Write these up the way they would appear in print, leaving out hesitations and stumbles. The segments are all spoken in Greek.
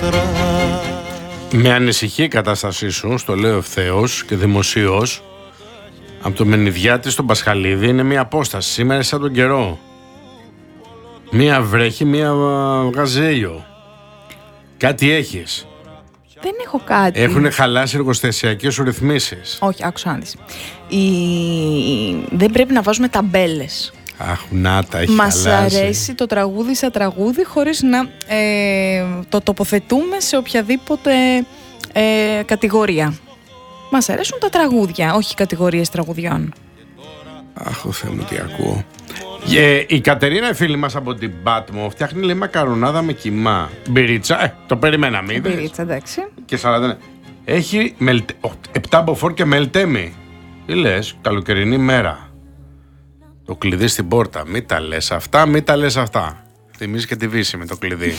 Με ανησυχεί η κατάστασή σου, στο λέω ευθέως και δημοσίως. Από το Μενιδιάτη στον Πασχαλίδη είναι μια απόσταση. Σήμερα σαν τον καιρό. Μία βρέχει, μία βγάζει. Κάτι έχεις. Δεν έχω κάτι. Έχουν χαλάσει εργοστασιακές σου ρυθμίσεις. Όχι, άκουσα να δεις. Δεν πρέπει να βάζουμε ταμπέλες. Αχ, να τα έχει Μας χαλάσει. αρέσει το τραγούδι σαν τραγούδι χωρίς να το τοποθετούμε σε οποιαδήποτε κατηγορία. Μας αρέσουν τα τραγούδια, όχι κατηγορίες τραγουδιών. Αχ, ο Θεέ μου, τι ακούω. Η Κατερίνα, η φίλη μας από την Πάτμο, φτιάχνει, λέει, μακαρονάδα με κιμά. Μπυρίτσα, το περιμέναμε, είδες. Μπυρίτσα, εντάξει. Και 40. Έχει 7 μποφόρ και μελτέμι. Τι λες, καλοκαιρινή μέρα. Το κλειδί στην πόρτα. Μην τα λες αυτά, μην τα λες αυτά. Θυμίζει και τη Βύση με το κλειδί.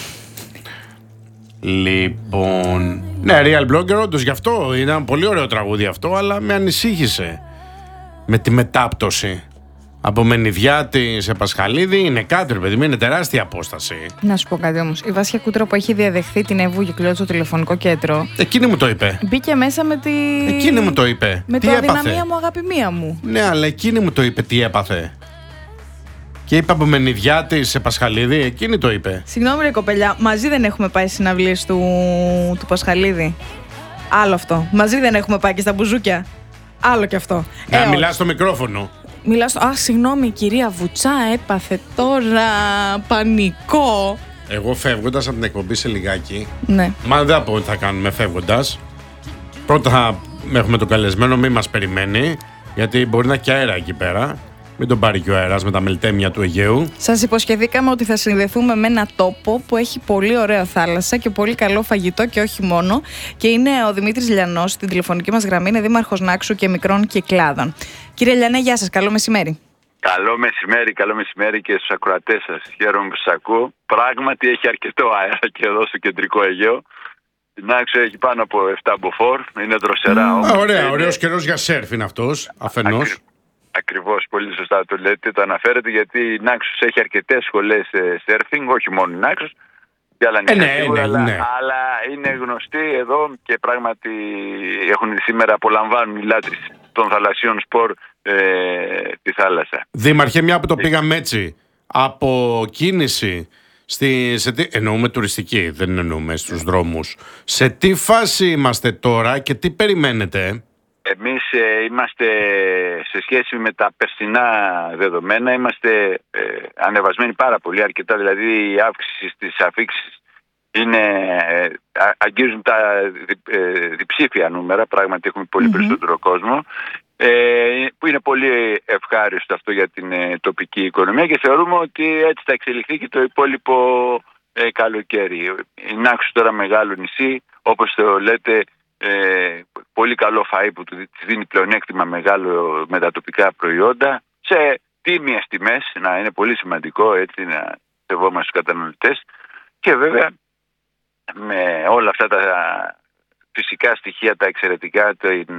Λοιπόν. Ναι, Real Blogger, όντως γι' αυτό. Ήταν πολύ ωραίο τραγούδι αυτό, αλλά με ανησύχησε. Με τη μετάπτωση. Από Μενιδιάτη σε Πασχαλίδη είναι κάτι, ρε παιδί μου, είναι τεράστια απόσταση. Να σου πω κάτι όμως. Η Βάσια Κούτρο που έχει διαδεχθεί την Εύου Κυκλώτη στο τηλεφωνικό κέντρο. Εκείνη μου το είπε. Μπήκε μέσα με τη. Εκείνη μου το είπε. Με τι το έπαθε. αδυναμία μου, αγάπη μία μου. Ναι, αλλά εκείνη μου το είπε τι έπαθε. Και είπε από Μενιδιάτη σε Πασχαλίδη, εκείνη το είπε. Συγγνώμη, ρε κοπελιά, μαζί δεν έχουμε πάει στις συναυλίες του Πασχαλίδη. Άλλο αυτό. Μαζί δεν έχουμε πάει και στα μπουζούκια. Άλλο κι αυτό. Να μιλάς στο μικρόφωνο. Συγγνώμη, η κυρία Βουτσά έπαθε τώρα πανικό. Εγώ φεύγοντας από την εκπομπή σε λιγάκι. Ναι. Μα δεν θα πω τι θα κάνουμε φεύγοντας. Πρώτα θα έχουμε τον καλεσμένο, μην μας περιμένει. Γιατί μπορεί να έχει και αέρα εκεί πέρα. Μην τον πάρει και ο αέρας με τα μελτέμια του Αιγαίου. Σας υποσχεθήκαμε ότι θα συνδεθούμε με ένα τόπο που έχει πολύ ωραία θάλασσα και πολύ καλό φαγητό και όχι μόνο. Και είναι ο Δημήτρης Λιανός, στην τηλεφωνική μας γραμμή, είναι δήμαρχος Νάξου και Μικρών Κυκλάδων. Κύριε Λιανέ, γεια σας, καλό μεσημέρι. Καλό μεσημέρι και στους ακροατές σας. Χαίρομαι που σας ακούω. Πράγματι έχει αρκετό αέρα και εδώ στο κεντρικό Αιγαίο. Η Νάξο έχει πάνω από 7 μποφόρ, είναι δροσερά όμως. Ωραία, ωραίος καιρός για σέρφ είναι αυτός, αφενός. Ακριβώς, πολύ σωστά το λέτε, το αναφέρετε, γιατί η Νάξος έχει αρκετές σχολές σέρφινγκ, όχι μόνο η Νάξος, και άλλα νησιά σίγουρα, αλλά είναι γνωστοί εδώ και πράγματι σήμερα απολαμβάνουν οι λάτρεις των θαλασσίων σπορ τη θάλασσα. Δήμαρχε, μια που το πήγαμε έτσι, από κίνηση, εννοούμε τουριστική, δεν εννοούμε στους δρόμους. Σε τι φάση είμαστε τώρα και τι περιμένετε? Εμείς είμαστε, σε σχέση με τα περσινά δεδομένα, είμαστε ανεβασμένοι πάρα πολύ, αρκετά, δηλαδή η αύξηση στις αφίξεις αγγίζουν τα διψήφια νούμερα, πράγματι έχουμε πολύ περισσότερο κόσμο, που είναι πολύ ευχάριστο αυτό για την τοπική οικονομία και θεωρούμε ότι έτσι θα εξελιχθεί και το υπόλοιπο καλοκαίρι. Η Νάξο τώρα μεγάλο νησί, όπως το λέτε, πολύ καλό φαΐ που του δίνει πλεονέκτημα μεγάλο με τα τοπικά προϊόντα σε τίμιες τιμές, να είναι πολύ σημαντικό έτσι να σεβόμαστε στους καταναλωτές, και βέβαια με όλα αυτά τα φυσικά στοιχεία, τα εξαιρετικά,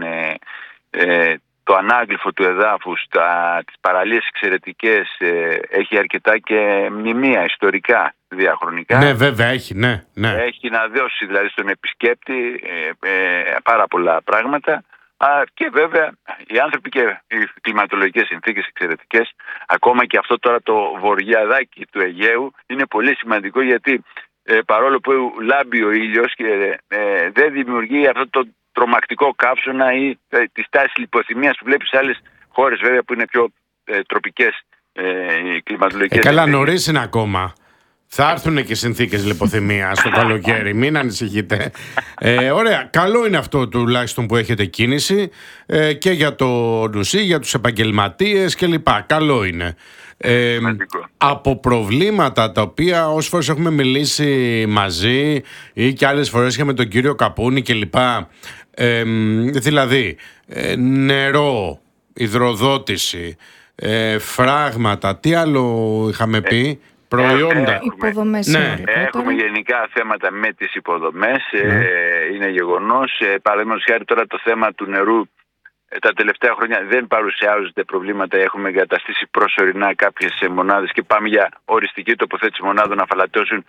το ανάγλυφο του εδάφους, τις παραλίες εξαιρετικές, έχει αρκετά και μνημεία ιστορικά διαχρονικά. Ναι, βέβαια έχει, ναι. Έχει να δώσει δηλαδή στον επισκέπτη πάρα πολλά πράγματα, και βέβαια οι άνθρωποι και οι κλιματολογικές συνθήκες εξαιρετικές. Ακόμα και αυτό τώρα το βορειαδάκι του Αιγαίου είναι πολύ σημαντικό, γιατί παρόλο που λάμπει ο ήλιος και δεν δημιουργεί αυτό το τρομακτικό καύσωνα ή τη στάση λιποθυμίας που βλέπεις σε άλλες χώρες, βέβαια, που είναι πιο τροπικές οι κλιματολογικές. Καλά, νωρίς είναι ακόμα. Θα έρθουν και συνθήκες λιποθυμίας στο καλοκαίρι, μην ανησυχείτε. Ωραία, καλό είναι αυτό τουλάχιστον που έχετε κίνηση και για το νουσί, για τους επαγγελματίες κλπ. Καλό είναι. Από προβλήματα τα οποία όσες φορές έχουμε μιλήσει μαζί ή και άλλες φορές και με τον κύριο Καπούνη κλπ. Δηλαδή νερό, υδροδότηση, φράγματα, τι άλλο είχαμε πει? Προϊόντα. Υποδομές. Ναι. Έχουμε γενικά θέματα με τις υποδομές, είναι γεγονός. Παραδείγματος χάρη τώρα το θέμα του νερού, τα τελευταία χρόνια δεν παρουσιάζονται προβλήματα. Έχουμε εγκαταστήσει προσωρινά κάποιες μονάδες και πάμε για οριστική τοποθέτηση μονάδων αφαλατώσεων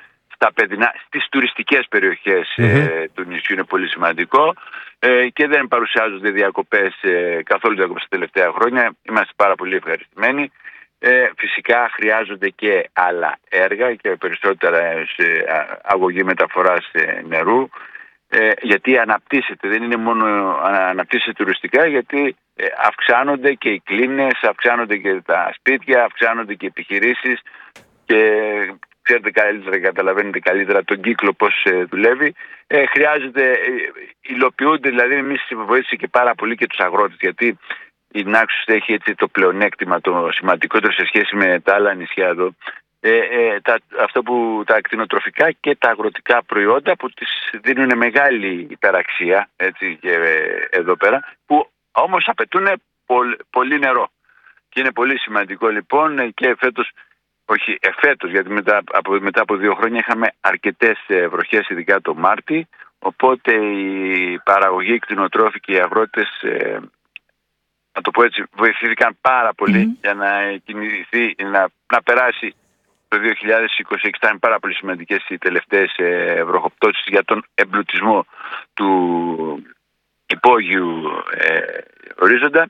στα παιδινά, στις τουριστικές περιοχές του νησιού είναι πολύ σημαντικό, και δεν παρουσιάζονται διακοπές, καθόλου διακοπές τα τελευταία χρόνια. Είμαστε πάρα πολύ ευχαριστημένοι. Φυσικά χρειάζονται και άλλα έργα και περισσότερα σε αγωγή μεταφοράς νερού, γιατί αναπτύσσεται, δεν είναι μόνο αναπτύσσεται τουριστικά, γιατί αυξάνονται και οι κλίνες, αυξάνονται και τα σπίτια, αυξάνονται και οι επιχειρήσεις, και ξέρετε καλύτερα, καταλαβαίνετε καλύτερα τον κύκλο πώς δουλεύει. Χρειάζεται, υλοποιούνται, δηλαδή εμείς βοήθησε και πάρα πολύ και τους αγρότες, γιατί η Νάξος έχει έτσι το πλεονέκτημα το σημαντικότερο σε σχέση με τα άλλα νησιά εδώ, αυτό που τα ακτινοτροφικά και τα αγροτικά προϊόντα που τις δίνουν μεγάλη υπεραξία, έτσι, και εδώ πέρα, που όμως απαιτούν πολύ νερό. Και είναι πολύ σημαντικό λοιπόν, και φέτος, γιατί μετά από 2 χρόνια είχαμε αρκετές βροχές, ειδικά το Μάρτι, οπότε οι παραγωγοί κτηνοτρόφοι και οι αγρότες, να το πω έτσι, βοηθήθηκαν πάρα πολύ για να κινηθεί, να περάσει το 2020. Ήταν πάρα πολύ σημαντικές οι τελευταίες βροχοπτώσεις για τον εμπλουτισμό του υπόγειου ορίζοντα,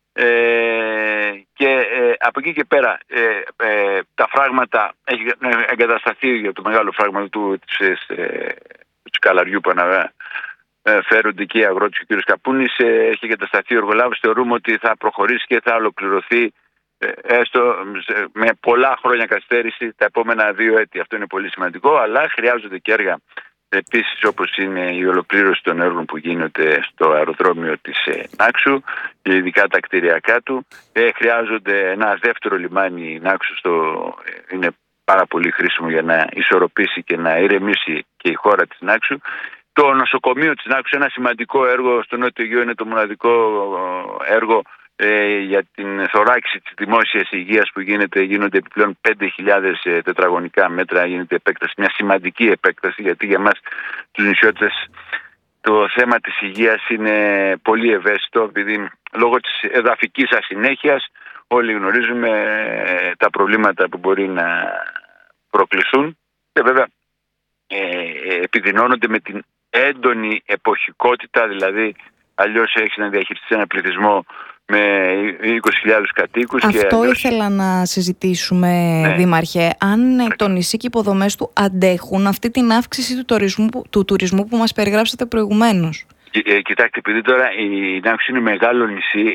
και από εκεί και πέρα τα φράγματα, έχει εγκατασταθεί για το μεγάλο φράγμα του καλαριού που φέρονται και οι αγρότες, και ο κ. Καπούνης, έχει εγκατασταθεί ο εργολάβος. Θεωρούμε ότι θα προχωρήσει και θα ολοκληρωθεί έστω με πολλά χρόνια καθυστέρηση τα επόμενα 2 έτη. Αυτό είναι πολύ σημαντικό, αλλά χρειάζονται και έργα επίσης, όπως είναι η ολοκλήρωση των έργων που γίνονται στο αεροδρόμιο της Νάξου, και ειδικά τα κτηριακά του. Χρειάζονται ένα δεύτερο λιμάνι. Νάξου είναι πάρα πολύ χρήσιμο για να ισορροπήσει και να ηρεμήσει και η χώρα της Νάξου. Το νοσοκομείο της Νάξου, ένα σημαντικό έργο στο Νότιο Αιγαίο, είναι το μοναδικό έργο για την θωράκιση της δημόσιας υγείας που γίνονται επιπλέον 5.000 τετραγωνικά μέτρα, γίνεται επέκταση, μια σημαντική επέκταση, γιατί για μας τους νησιώτες το θέμα της υγείας είναι πολύ ευαίσθητο, επειδή λόγω της εδαφικής ασυνέχειας όλοι γνωρίζουμε τα προβλήματα που μπορεί να προκληθούν, και βέβαια επιδεινώνονται με την έντονη εποχικότητα, δηλαδή αλλιώς έχεις να διαχειριστείς ένα πληθυσμό με 20.000 κατοίκους. Αυτό ήθελα να συζητήσουμε, ναι, Δήμαρχε. Αν το νησί και οι υποδομές του αντέχουν αυτή την αύξηση του τουρισμού που μας περιγράψατε προηγουμένως. Κοιτάξτε, επειδή τώρα η Νάξος είναι μεγάλο νησί,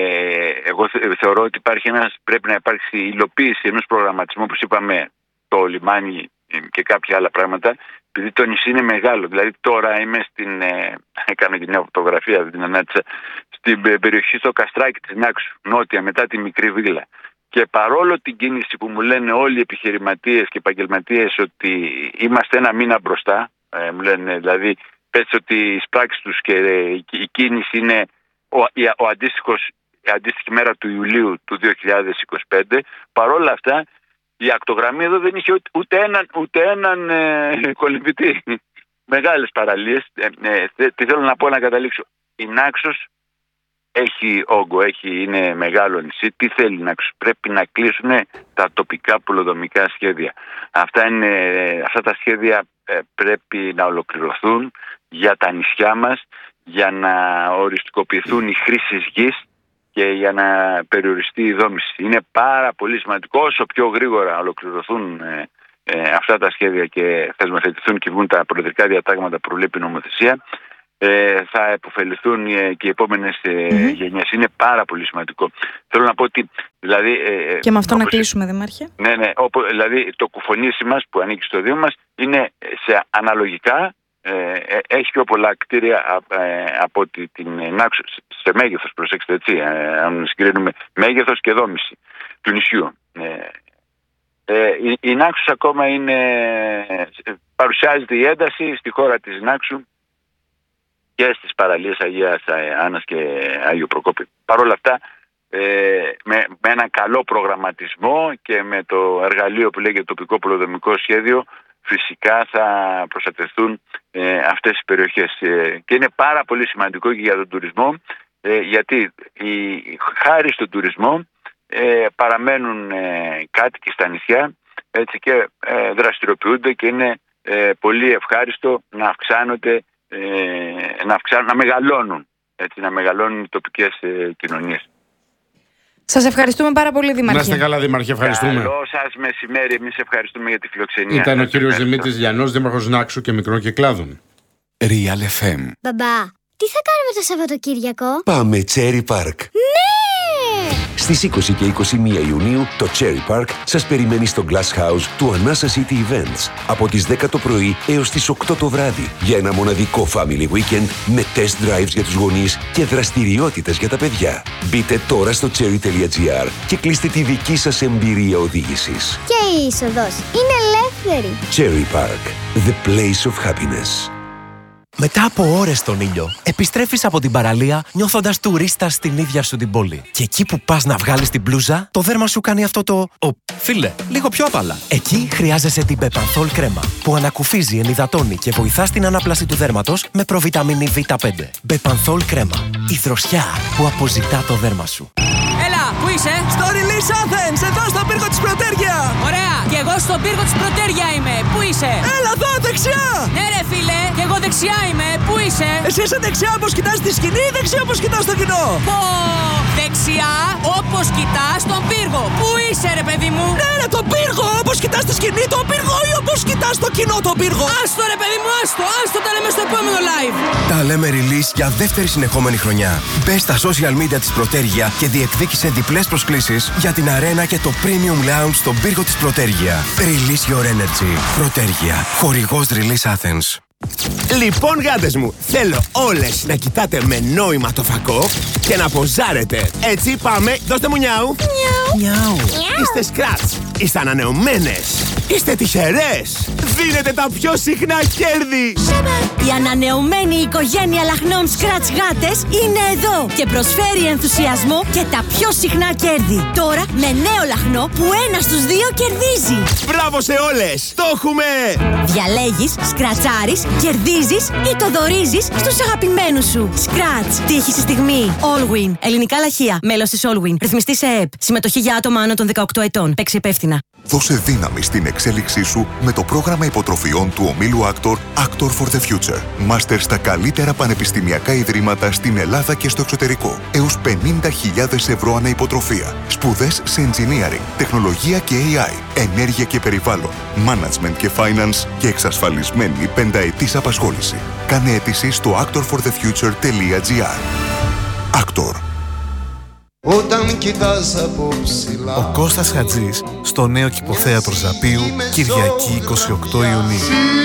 εγώ θεωρώ ότι πρέπει να υπάρξει υλοποίηση ενός προγραμματισμού, όπως είπαμε, το λιμάνι και κάποια άλλα πράγματα, επειδή το νησί είναι μεγάλο. Δηλαδή τώρα είμαι έκανα και μια φωτογραφία, την ανάτησα, στην περιοχή στο Καστράκι της Νάξου, νότια, μετά τη Μικρή Βίγλα. Και παρόλο την κίνηση που μου λένε όλοι οι επιχειρηματίες και επαγγελματίες ότι είμαστε 1 μήνα μπροστά, μου λένε δηλαδή, πες ότι οι πράξεις τους και η κίνηση είναι η αντίστοιχη μέρα του Ιουλίου του 2025, παρόλα αυτά η ακτογραμμή εδώ δεν είχε ούτε έναν κολυμβητή. Μεγάλες παραλίες. Τι θέλω να πω, να καταλήξω. Η Νάξος έχει όγκο, είναι μεγάλο νησί. Τι θέλει η Νάξος? Πρέπει να κλείσουν τα τοπικά πολεοδομικά σχέδια. Αυτά τα σχέδια πρέπει να ολοκληρωθούν για τα νησιά μας, για να οριστικοποιηθούν οι χρήσεις γης και για να περιοριστεί η δόμηση. Είναι πάρα πολύ σημαντικό, όσο πιο γρήγορα ολοκληρωθούν αυτά τα σχέδια και θεσμοθετηθούν και βγουν τα προεδρικά διατάγματα που προβλέπει η νομοθεσία, θα επωφεληθούν και οι επόμενες γενιές. Είναι πάρα πολύ σημαντικό. Θέλω να πω ότι δηλαδή, και με αυτό να κλείσουμε, Δήμαρχε. Ναι, δηλαδή το κουφονήσι μας που ανήκει στο Δήμο μας είναι σε αναλογικά, έχει πιο πολλά κτίρια από την Νάξο σε μέγεθος, προσέξτε, έτσι, αν συγκρίνουμε μέγεθος και δόμηση του νησιού. Η Νάξος ακόμα παρουσιάζεται η ένταση στη χώρα της Νάξου και στις παραλίες Αγίας Άννας και Άγιο Προκόπη. Παρ' όλα αυτά, με έναν καλό προγραμματισμό και με το εργαλείο που λέγεται τοπικό πολεοδομικό σχέδιο, φυσικά θα προστατευτούν αυτές οι περιοχές. Και είναι πάρα πολύ σημαντικό και για τον τουρισμό, γιατί χάρη στον τουρισμό παραμένουν κάτοικοι στα νησιά, έτσι, και δραστηριοποιούνται και είναι πολύ ευχάριστο να αυξάνονται, να μεγαλώνουν, έτσι, να μεγαλώνουν οι τοπικές κοινωνίες. Σας ευχαριστούμε πάρα πολύ, Δήμαρχε. Να είστε καλά, Δήμαρχε, ευχαριστούμε. Καλό σας μεσημέρι, εμείς ευχαριστούμε για τη φιλοξενία. Ήταν ο κύριος Δημήτρης Λιανός, Δήμαρχος Νάξου και Μικρών Κυκλάδων. Real FM. Μπαμπά, τι θα κάνουμε το Σαββατοκύριακο? Πάμε Cherry Park. Ναι! Στις 20 και 21 Ιουνίου το Cherry Park σας περιμένει στο Glass House του Anasa City Events από τις 10 το πρωί έως τις 8 το βράδυ για ένα μοναδικό family weekend με test drives για τους γονείς και δραστηριότητες για τα παιδιά. Μπείτε τώρα στο cherry.gr και κλείστε τη δική σας εμπειρία οδήγησης. Και η είσοδος είναι ελεύθερη. Cherry Park, the place of happiness. Μετά από ώρες στον ήλιο, επιστρέφεις από την παραλία νιώθοντας τουρίστας στην ίδια σου την πόλη. Και εκεί που πας να βγάλεις την μπλούζα, το δέρμα σου κάνει αυτό το φίλε, λίγο πιο απαλά. Εκεί χρειάζεσαι την Bepanthol κρέμα, που ανακουφίζει, ενυδατώνει και βοηθά στην ανάπλαση του δέρματος με προβιταμίνη Β5. Bepanthol κρέμα. Η δροσιά που αποζητά το δέρμα σου. Έλα, πού είσαι? Στο Release Athens, εδώ στον πύργο της Πρωτέργεια. Ωραία, και εγώ στον πύργο της Πρωτέργεια είμαι. Πού είσαι? Έλα εδώ, δεξιά. Ναι ρε φίλε, και εγώ δεξιά είμαι. Πού είσαι? Εσύ είσαι δεξιά όπως κοιτάς τη σκηνή ή δεξιά όπως κοιτάς το κοινό? Πω, δεξιά όπως κοιτάς τον πύργο. Πού είσαι ρε παιδί μου? Ναι ρε, τον πύργο, όπως κοιτάς τη σκηνή τον πύργο ή όπως κοιτάς το κοινό τον πύργο? Άστο ρε παιδί μου, άστο τα λέμε στο επόμενο live. Τα λέμε Release για δεύτερη συνεχόμενη χρονιά. Μπες στα social media της Πρωτέργεια και διεκδίκησε διπλές προσκλήσεις για την αρένα και το Premium Lounge στον πύργο της Πρωτέργεια. Release your energy. Πρωτέργεια. Χορηγός Release Athens. Λοιπόν, γάτες μου, θέλω όλες να κοιτάτε με νόημα το φακό και να ποζάρετε. Έτσι, πάμε, δώστε μου νιάου. Νιάου. Είστε σκράτς, είστε ανανεωμένες, είστε τυχερές. Δίνετε τα πιο συχνά κέρδη. Η ανανεωμένη οικογένεια λαχνών Scratch γάτες είναι εδώ και προσφέρει ενθουσιασμό και τα πιο συχνά κέρδη. Τώρα με νέο λαχνό που ένα στους δύο κερδίζει. Μπράβο σε όλες, το έχουμε! Διαλέγεις, σκρατσάρεις, κερδίζεις ή το δωρίζεις στους αγαπημένους σου. Scratch. Τύχη στη στιγμή. Allwin. Ελληνικά λαχεία. Μέλος της Allwin. Ρυθμιστή σε ΕΕΠ. Συμμετοχή για άτομα άνω των 18 ετών. Παίξε υπεύθυνα. Δώσε δύναμη στην εξέλιξή σου με το πρόγραμμα υποτροφιών του ομίλου Actor for the Future. Μάστερ στα καλύτερα πανεπιστημιακά ιδρύματα στην Ελλάδα και στο εξωτερικό. Έως 50.000 ευρώ ανά υποτροφία. Σπουδές σε engineering, τεχνολογία και AI, ενέργεια και περιβάλλον, management και finance και εξασφαλισμένη πενταετής απασχόληση. Κάνε αίτηση στο actorforthefuture.gr. Actor. Όταν κοιτάς από ψηλά. Ο Κώστας Χατζής στο νέο κηποθέατρο Ζαπίου, Κυριακή 28 Ιουνίου.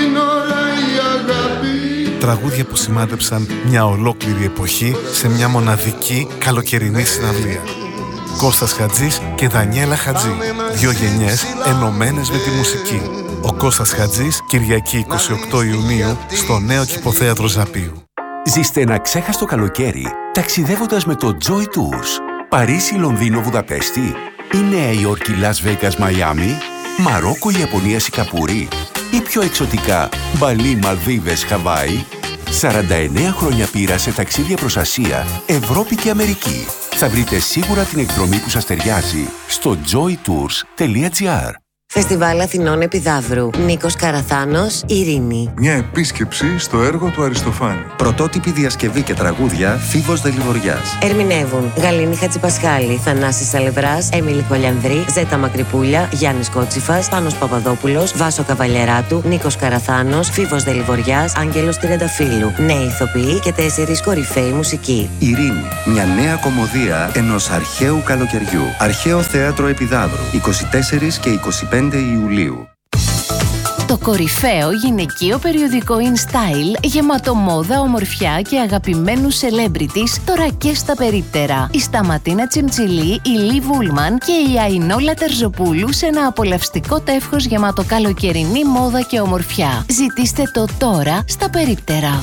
Τραγούδια που σημάδεψαν μια ολόκληρη εποχή σε μια μοναδική καλοκαιρινή συναυλία. Κώστας Χατζής και Δανιέλα Χατζή. 2 γενιές ενωμένες με τη μουσική. Ο Κώστας Χατζής, Κυριακή 28 Ιουνίου, στο νέο κηποθέατρο Ζαπίου. Ζήστε ένα ξέχαστο καλοκαίρι ταξιδεύοντας με το Joy Tours. Παρίσι, Λονδίνο, Βουδαπέστη ή Νέα Υόρκη, Λας Βέγκας, Μαϊάμι, Μαρόκο, Ιαπωνία, Σικαπούρη ή πιο εξωτικά Μπαλί, Μαλδίβες, Χαβάη. 49 χρόνια πείρα σε ταξίδια προς Ασία, Ευρώπη και Αμερική. Θα βρείτε σίγουρα την εκδρομή που σας ταιριάζει στο joytours.gr. Φεστιβάλ Αθηνών Επιδαύρου. Νίκος Καραθάνος, Ειρήνη. Μια επίσκεψη στο έργο του Αριστοφάνη. Πρωτότυπη διασκευή και τραγούδια Φίβος Δελιβοριάς. Ερμηνεύουν Γαλήνη Χατζηπασχάλη, Θανάσης Σαλευράς, Έμιλη Χολιανδρή, Ζέτα Μακρυπούλια, Γιάννης Κότσιφας, Πάνος Παπαδόπουλος, Βάσο Καβαλιεράτου, Νίκος Καραθάνος, Φίβος Δελιβοριάς, Άγγελος Τριανταφύλου. Νέοι ηθοποιοί και 4 κορυφαίοι μουσικοί. Ειρήνη. Μια νέα κωμωδία ενός αρχαίου καλοκαιριού. Αρχαίο Θέατρο Επιδαύρου. 24 και 25 Ιουλίου. Το κορυφαίο γυναικείο περιοδικό InStyle, γεμάτο μόδα, ομορφιά και αγαπημένους celebrities, τώρα και στα περίπτερα. Η Σταματίνα Τσιμτσιλή, η Λί Βούλμαν και η Αϊνόλα Τερζοπούλου σε ένα απολαυστικό τεύχος γεμάτο καλοκαιρινή μόδα και ομορφιά. Ζητήστε το τώρα στα περίπτερα.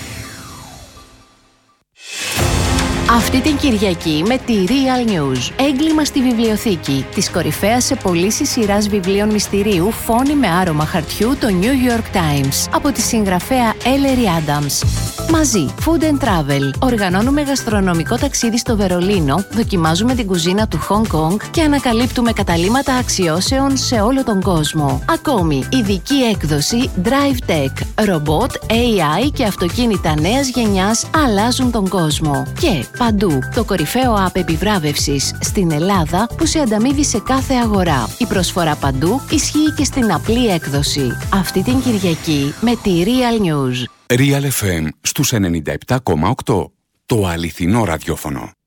Αυτή την Κυριακή με τη Real News. Έγκλημα στη βιβλιοθήκη. Της κορυφαίας σε πωλήσεις σειράς βιβλίων μυστηρίου Φόνοι με άρωμα χαρτιού, το New York Times. Από τη συγγραφέα Ellery Adams. Μαζί, Food and Travel. Οργανώνουμε γαστρονομικό ταξίδι στο Βερολίνο, δοκιμάζουμε την κουζίνα του Hong Kong και ανακαλύπτουμε καταλύματα αξιώσεων σε όλο τον κόσμο. Ακόμη, ειδική έκδοση Drive Tech. Ρομπότ, AI και αυτοκίνητα νέας γενιάς αλλάζουν τον κόσμο. Και παντού, το κορυφαίο app επιβράβευσης στην Ελλάδα που σε ανταμείβει σε κάθε αγορά. Η προσφορά παντού ισχύει και στην απλή έκδοση. Αυτή την Κυριακή με τη Real News. Real FM στους 97,8. Το αληθινό ραδιόφωνο.